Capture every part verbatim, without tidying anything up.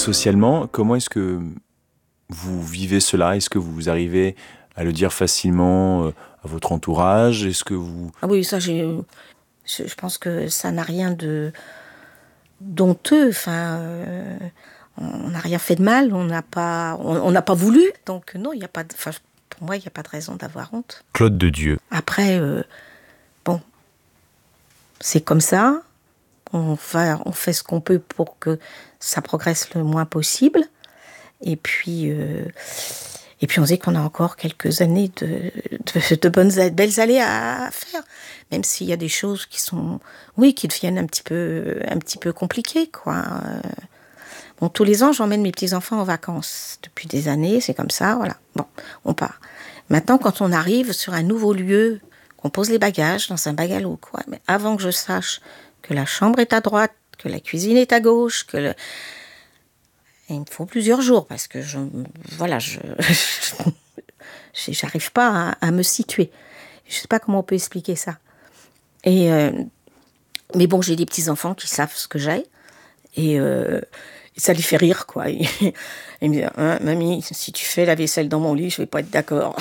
socialement, comment est-ce que vous vivez cela? Est-ce que vous arrivez à le dire facilement à votre entourage? Est-ce que vous... Ah oui, ça, j'ai, je, je pense que ça n'a rien de d'honteux. Enfin, euh, on n'a rien fait de mal, on n'a pas, on n'a pas voulu. Donc non, il n'y a pas. De, enfin, pour moi, il n'y a pas de raison d'avoir honte. Claude de Dieu. Après, euh, bon, c'est comme ça. On va, on fait ce qu'on peut pour que ça progresse le moins possible. Et puis, euh, et puis on sait qu'on a encore quelques années de, de, de bonnes, belles années à faire. Même s'il y a des choses qui sont, oui, qui deviennent un petit peu, un petit peu compliquées, quoi. Bon, tous les ans, j'emmène mes petits-enfants en vacances. Depuis des années, c'est comme ça, voilà. Bon, on part. Maintenant, quand on arrive sur un nouveau lieu, qu'on pose les bagages dans un bungalow, quoi. Mais avant que je sache que la chambre est à droite, que la cuisine est à gauche, que le... Et il me faut plusieurs jours parce que je, voilà, je, je j'arrive pas à, à me situer. Je sais pas comment on peut expliquer ça. Et euh, mais bon, j'ai des petits enfants qui savent ce que j'ai et euh, ça les fait rire, quoi. Ils me disent, hein, mamie, si tu fais la vaisselle dans mon lit, je vais pas être d'accord.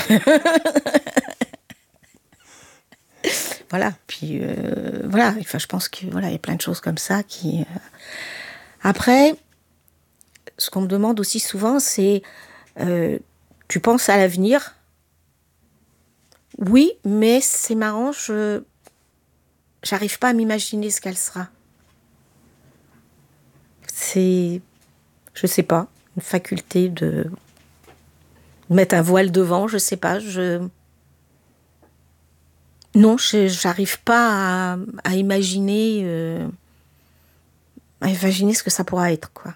Voilà. Puis euh, voilà. Enfin, je pense que voilà, il y a plein de choses comme ça qui. Euh... Après. Ce qu'on me demande aussi souvent, c'est euh, tu penses à l'avenir? Oui, mais c'est marrant, je j'arrive pas à m'imaginer ce qu'elle sera. C'est, je sais pas, une faculté de mettre un voile devant, je sais pas, je non, je, j'arrive pas à, à imaginer euh, à imaginer ce que ça pourra être, quoi.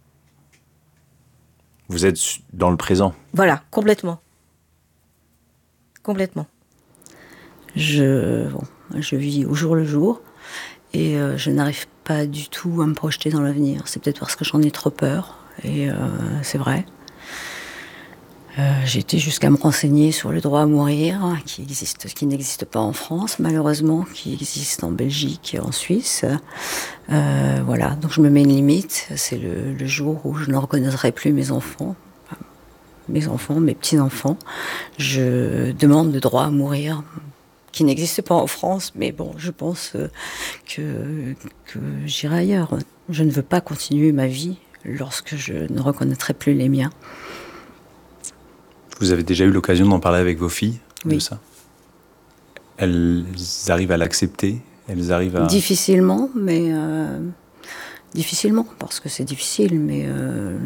Vous êtes dans le présent. Voilà, complètement. Complètement. Je, bon, je vis au jour le jour et euh, je n'arrive pas du tout à me projeter dans l'avenir. C'est peut-être parce que j'en ai trop peur et euh, c'est vrai. Euh, j'ai été jusqu'à me renseigner sur le droit à mourir, qui existe, qui n'existe pas en France malheureusement, qui existe en Belgique et en Suisse. Euh, voilà, donc je me mets une limite. C'est le, le jour où je ne reconnaîtrai plus mes enfants, mes enfants, mes petits-enfants. Je demande le droit à mourir, qui n'existe pas en France, mais bon, je pense que, que j'irai ailleurs. Je ne veux pas continuer ma vie lorsque je ne reconnaîtrai plus les miens. Vous avez déjà eu l'occasion d'en parler avec vos filles, oui. de ça? Elles arrivent à l'accepter? Elles arrivent à... Difficilement, mais... Euh, difficilement, parce que c'est difficile, mais... Euh,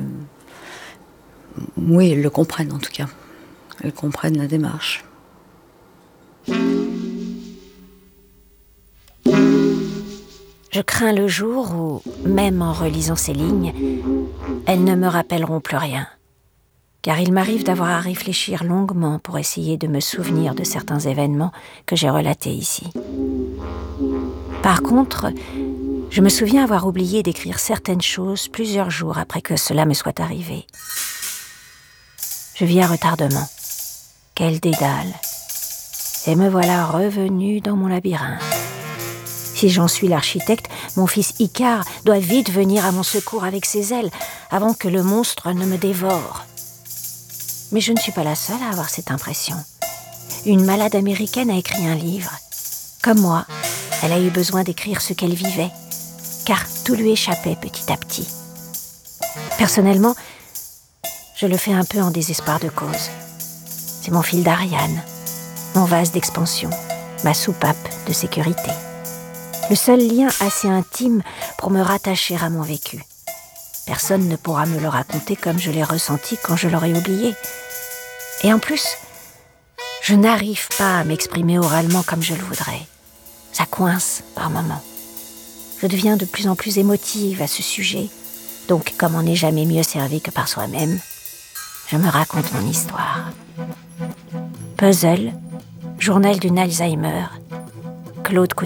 oui, elles le comprennent en tout cas. Elles comprennent la démarche. Je crains le jour où, même en relisant ces lignes, elles ne me rappelleront plus rien. Car il m'arrive d'avoir à réfléchir longuement pour essayer de me souvenir de certains événements que j'ai relatés ici. Par contre, je me souviens avoir oublié d'écrire certaines choses plusieurs jours après que cela me soit arrivé. Je vis à retardement. Quel dédale. Et me voilà revenu dans mon labyrinthe. Si j'en suis l'architecte, mon fils Icare doit vite venir à mon secours avec ses ailes avant que le monstre ne me dévore. Mais je ne suis pas la seule à avoir cette impression. Une malade américaine a écrit un livre. Comme moi, elle a eu besoin d'écrire ce qu'elle vivait, car tout lui échappait petit à petit. Personnellement, je le fais un peu en désespoir de cause. C'est mon fil d'Ariane, mon vase d'expansion, ma soupape de sécurité. Le seul lien assez intime pour me rattacher à mon vécu. Personne ne pourra me le raconter comme je l'ai ressenti quand je l'aurai oublié. Et en plus, je n'arrive pas à m'exprimer oralement comme je le voudrais. Ça coince par moments. Je deviens de plus en plus émotive à ce sujet. Donc, comme on n'est jamais mieux servi que par soi-même, je me raconte mon histoire. Puzzle, journal d'une Alzheimer, Claude Couture.